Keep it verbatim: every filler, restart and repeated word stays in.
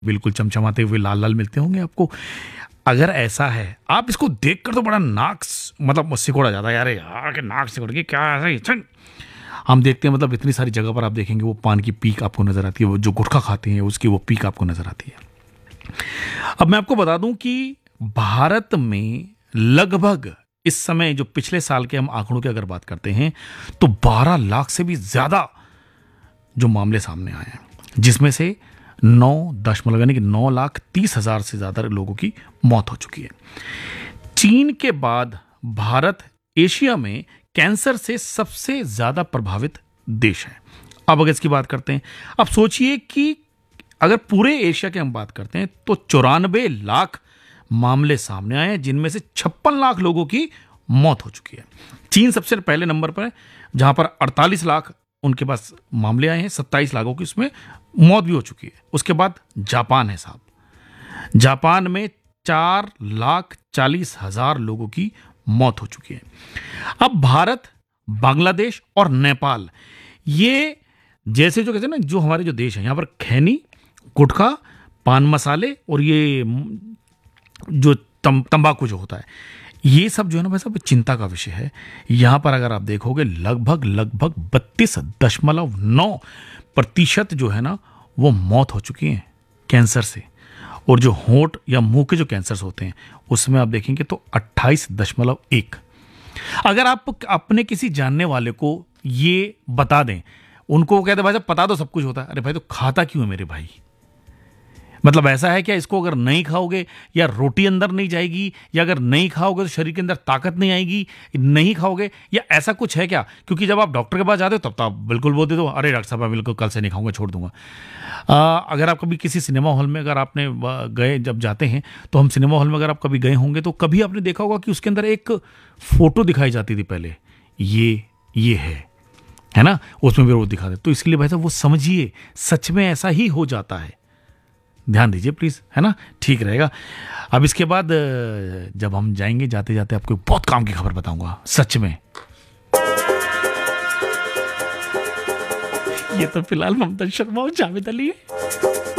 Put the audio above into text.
बिल्कुल चमचमाते हुए लाल लाल मिलते होंगे आपको। अगर ऐसा है, आप इसको देखकर तो बड़ा नाक स- मतलब सिकोड़ा जाता है, यार यार के नाक सिकोड़ गई क्या ऐसा ही छन। हम देखते हैं मतलब इतनी सारी जगह पर आप देखेंगे वो पान की पीक आपको नजर आती है, वो जो गुटखा खाते हैं उसकी वो पीक आपको नजर आती है। अब मैं आपको बता दूं कि भारत में लगभग इस समय जो पिछले साल के हम आंकड़ों की अगर बात करते हैं तो बारह लाख से भी ज्यादा जो मामले सामने आए हैं, जिसमें से नौ दशमलव यानी कि नौ लाख तीस हजार से ज्यादा लोगों की मौत हो चुकी है। चीन के बाद भारत एशिया में कैंसर से सबसे ज्यादा प्रभावित देश है। अब अगर इसकी बात करते हैं, अब सोचिए कि अगर पूरे एशिया की हम बात करते हैं तो चौरानबे लाख मामले सामने आए हैं, जिनमें से छप्पन लाख लोगों की मौत हो चुकी है। चीन सबसे पहले नंबर पर है, जहां पर अड़तालीस लाख उनके पास मामले आए हैं, सत्ताईस लाखों की उसमें मौत भी हो चुकी है। उसके बाद जापान है साहब, जापान में चार लाख चालीस हजार लोगों की मौत हो चुकी है। अब भारत, बांग्लादेश और नेपाल, ये जैसे जो कहते हैं ना, जो हमारे जो देश है, यहां पर खैनी, गुटखा, पान मसाले और ये जो तम, तंबाकू जो होता है, ये सब जो है ना भाई साहब चिंता का विषय है। यहां पर अगर आप देखोगे लगभग लगभग बत्तीस दशमलव नौ प्रतिशत जो है ना वो मौत हो चुकी है कैंसर से। और जो होंठ या मुंह के जो कैंसर होते हैं उसमें आप देखेंगे तो अट्ठाईस दशमलव एक। अगर आप अपने किसी जानने वाले को ये बता दें, उनको कहते भाई साहब पता तो सब कुछ होता है, अरे भाई तो खाता क्यों है मेरे भाई? मतलब ऐसा है क्या, इसको अगर नहीं खाओगे या रोटी अंदर नहीं जाएगी, या अगर नहीं खाओगे तो शरीर के अंदर ताकत नहीं आएगी, नहीं खाओगे, या ऐसा कुछ है क्या? क्योंकि जब आप डॉक्टर के पास जाते हो तब तो आप बिल्कुल बोलते हो अरे डॉक्टर साहब मैं बिल्कुल कल से नहीं खाऊंगा, छोड़ दूंगा। आ, अगर आप कभी किसी सिनेमा हॉल में अगर आपने गए, जब जाते हैं तो हम सिनेमा हॉल में अगर आप कभी गए होंगे तो कभी आपने देखा होगा कि उसके अंदर एक फोटो दिखाई जाती थी पहले, ये ये है है ना, उसमें भी वो दिखा दे। तो इसलिए भाई साहब वो समझिए सच में ऐसा ही हो जाता है, ध्यान दीजिए प्लीज, है ना, ठीक रहेगा। अब इसके बाद जब हम जाएंगे, जाते जाते आपको बहुत काम की खबर बताऊंगा सच में। ये तो फिलहाल ममता शर्मा और जावेद अली है।